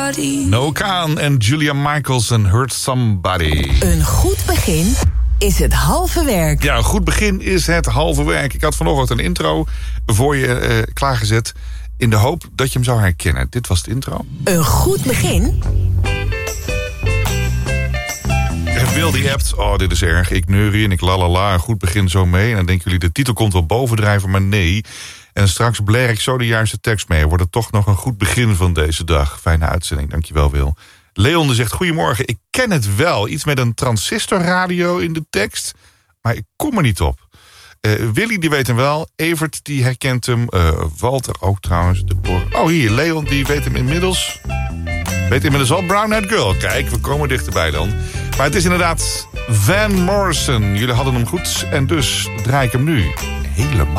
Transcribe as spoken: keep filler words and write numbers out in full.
body. Noah Kahan en Julia Michaels en Hurt Somebody. Een goed begin is het halve werk. Ja, een goed begin is het halve werk. Ik had vanochtend een intro voor je uh, klaargezet in de hoop dat je hem zou herkennen. Dit was de intro. Een goed begin... Wil die appt, oh dit is erg, ik neurie en ik lalala, een goed begin zo mee. En dan denken jullie, de titel komt wel bovendrijven, maar nee. En straks blair ik zo de juiste tekst mee. Wordt het toch nog een goed begin van deze dag. Fijne uitzending, dankjewel Wil. Leon zegt, goedemorgen, ik ken het wel. Iets met een transistorradio in de tekst, maar ik kom er niet op. Uh, Willy die weet hem wel, Evert die herkent hem, uh, Walter ook trouwens. De oh hier, Leon die weet hem inmiddels... Weet inmiddels al, Brown Eyed Girl. Kijk, we komen dichterbij dan. Maar het is inderdaad Van Morrison. Jullie hadden hem goed en dus draai ik hem nu helemaal.